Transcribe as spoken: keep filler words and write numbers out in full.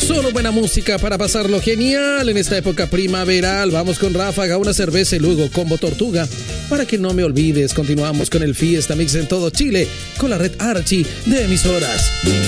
Solo buena música para pasarlo genial en esta época primaveral. Vamos con Ráfaga, una cerveza y luego Combo Tortuga. Para que no me olvides, continuamos con el Fiesta Mix en todo Chile con la red Archie de emisoras.